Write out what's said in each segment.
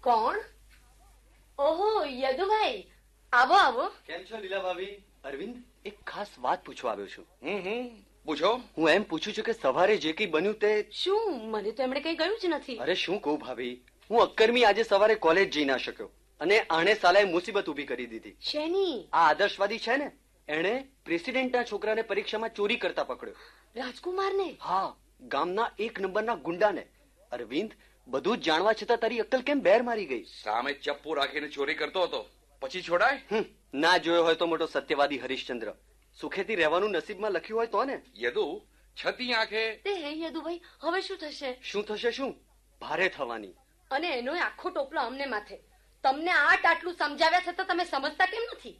કોણ? ઓહો, યદુભાઈ, આવો આવો. કેમ છો લીલા ભાભી? અરવિંદ, એક ખાસ વાત પૂછવા આવ્યો છું. પૂછો. હું એમ પૂછું છું કે સવારે જે કઈ બન્યું તે શું? મને તો એમણે કઈ કહ્યું જ નથી. અરે શું કહું ભાભી, હું અક્કરમી આજે સવારે કોલેજ જઈ ના શક્યો અને આણે સાલાએ મુસીબત ઉભી કરી દીધી. શેની? આ આદર્શવાદી છે ને, એણે પ્રેસિડેન્ટના છોકરાને પરીક્ષામાં ચોરી કરતા પકડ્યો. રાજકુમારને? હા, ગામના 1 નંબરના ગુંડાને. અરવિંદ, બધું જ જાણવા છતાં તારી અક્કલ કેમ બેર મારી ગઈ? સામે ચપ્પુ રાખીને ચોરી કરતો હતો, પછી છોડાય? ના જોયો હોય તો મોટો સત્યવાદી હરિશ્ચંદ્ર. સુખેથી રહેવાનું નસીબમાં લખ્યું હોય તો ને. યદુ, છતી આંખે. તે હે યદુભાઈ, હવે શું થશે? શું થશે? શું ભારે થવાની. અને એનો આખો ટોપલો અમને માથે. તમને આટલું સમજાવ્યા છતાં તમે સમજતા કેમ નથી?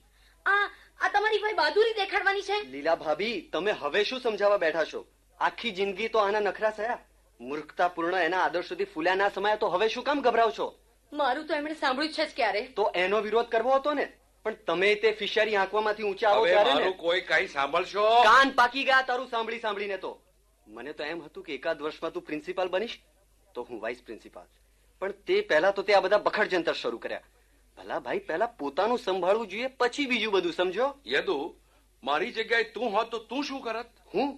આ તમારી ભાઈ બહાદુરી દેખાડવાની છે. લીલા ભાભી, તમે હવે શું સમજાવવા બેઠા છો? આખી જિંદગી તો આના નખરા થયા. મૂર્ખતાપૂર્ણ એના આદર્શોથી ફૂલ્યા ના સમાયા તો હવે શું કામ ગભરાવ છો? મારું તો એમણે સાંભળ્યું છે જ ક્યારે. તો એનો વિરોધ કરવો હતો ને. પણ તમે તે ફિશિયારી આંકવામાંથી ઊંચા આવો ત્યારે ને. મારું કોઈ કઈ સાંભળશો? કાન પાકી ગયા તારું સાંભળી સાંભળીને તો. મને તો એમ હતું કે એકાદ વર્ષમાં તું પ્રિન્સિપાલ બનીશ તો હું વાઇસ પ્રિન્સિપાલ. પણ તે પહેલા તો તે આ બધા બખડ જંતર શરૂ કર્યા. ભલા ભાઈ, પહેલા પોતાનું સંભાળવું જોઈએ, પછી બીજું બધું, સમજો? યદુ, મારી જગ્યાએ તું હોત તો તું શું કરત?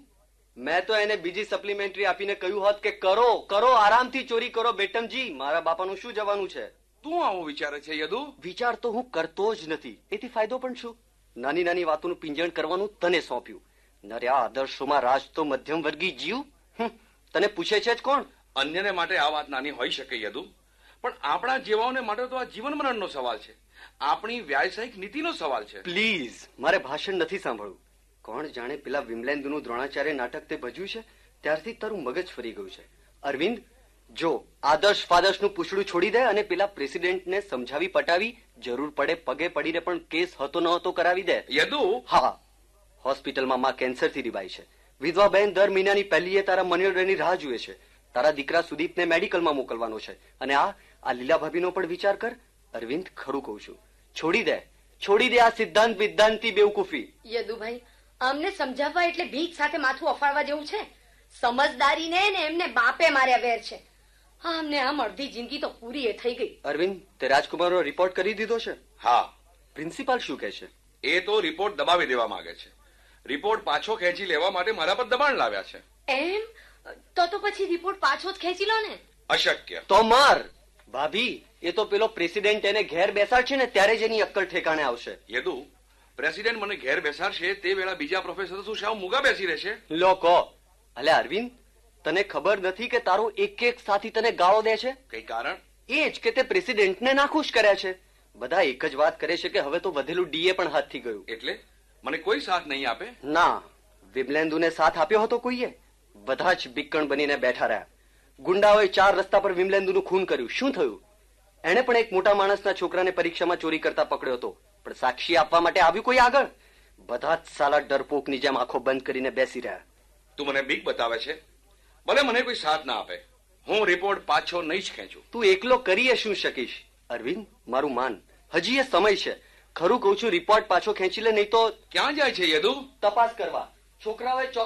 મેં તો એને બીજી સપ્લિમેન્ટરી આપીને કહ્યું હોત કે કરો કરો, આરામથી ચોરી કરો બેટમજી, મારા બાપાનું શું જવાનું છે. તું આવું વિચારે છે યદુ? વિચાર તો હું કરતો જ નથી, એથી ફાયદો પણ શું? નાની નાની વાતોનું પિંજણ કરવાનું તને સોંપ્યું. નર્યા આદર્શોમાં રાજ તો મધ્યમ વર્ગી જીવ. તને પૂછે છે જ કોણ? અન્યને માટે આ વાત નાની હોઈ શકે યદુ, પણ આપણા જેવાઓને માટે તો આ જીવન મરણનો સવાલ છે. આપણી વ્યાવસાયિક નીતિનો સવાલ છે. પ્લીઝ, મારે ભાષણ નથી સાંભળવું. કોણ જાણે પેલા વિમલેન્દુનું દ્રોણાચાર્ય નાટક તે ભજ્યું છે ત્યારથી તારું મગજ ફરી ગયું છે. અરવિંદ, જો આદર્શ ફાદર્શનું પૂછડું છોડી દે અને પેલા પ્રેસિડેન્ટને સમજાવી પટાવી, જરૂર પડે પગે પડીને પણ કેસ હતો ન હતો કરાવી દે. યદુ, હા, હોસ્પિટલમાં માં કેન્સરથી રીબાઈ છે. વિધવા બહેન દર મહિનાની પહેલીએ તારા મની ઓર્ડરની રાહ જુએ છે. તારા દીકરા સુદીપને મેડિકલમાં મોકલવાનો છે. અને આ લીલા ભાભીનો પણ વિચાર કર. અરવિંદ, ખરું કહું છું, છોડી દે આ સિદ્ધાંત વિદ્ધાંતી બેવકૂફી. યદુભાઈ, અમને સમજાવવા એટલે ભીખ સાથે માથું અફાળવા જેવું છે. સમજદારીને ને એમને બાપે માર્યા વેર છે. અમને આમ અડધી જિંદગી તો પૂરી થઈ ગઈ. અરવિંદ, તે રાજકુમારનો રિપોર્ટ કરી દીધો છે? હા. પ્રિન્સિપાલ શું કહે છે? એ તો રિપોર્ટ દબાવી દેવા માંગે છે. રિપોર્ટ પાછો ખેંચી લેવા માટે મારા પર દબાણ લાવ્યા છે. એમ? તો પછી રિપોર્ટ પાછો જ ખેંચી લો ને. અશક્ય. તો માર ભાભી, એ તો પેલો પ્રેસિડેન્ટ એને ઘેર બેસાડશે ને ત્યારે જ એની અક્કલ ઠેકાણે આવશે. યદુ, પ્રેસિડેન્ટ મને ઘેર બેસાડશે તે વેળા બીજા પ્રોફેસર શું સાવ મુગા બેસી રહેશે? લોકો અલે અરવિંદ, તને ખબર નથી કે તારો એક એક સાથી તને ગાળો દે છે? કઈ કારણ? એ જ કે તે પ્રેસિડેન્ટને નાખુશ કર્યા છે. બધા એક જ વાત કરે છે કે હવે તો વધેલું ડીએ પણ હાથથી ગયું. એટલે મને કોઈ સાથ નહીં આપે? ના, વિમલેન્દુને સાથ આપ્યો હતો કોઈએ? બધા જ બિક્કણ બનીને બેઠા રહ્યા. ગુંડાઓએ 4 રસ્તા પર વિમલેન્દુનું ખૂન કર્યું. શું થયું? એણે પણ એક મોટા માણસના છોકરાને પરીક્ષામાં ચોરી કરતા પકડ્યો હતો, પણ સાક્ષી આપવા માટે આવ્યું કોઈ આગળ? બધા જ સાલા ડરપોકની જેમ આંખો બંધ કરીને બેસી રહ્યા. તું મને બીક બતાવે છે? ભલે મને કોઈ સાથ ના આપે, હું રિપોર્ટ પાછો નહીં જ ખેંચું. તું એકલો કરીએ શું શકીશ? અરવિંદ, મારું માન, હજી એ સમય છે. ખરું કહું છું, રિપોર્ટ પાછો ખેંચી લે, નહીં તો. ક્યાં જાય છે યદુ? તપાસ કરવા. છોકરાઓએ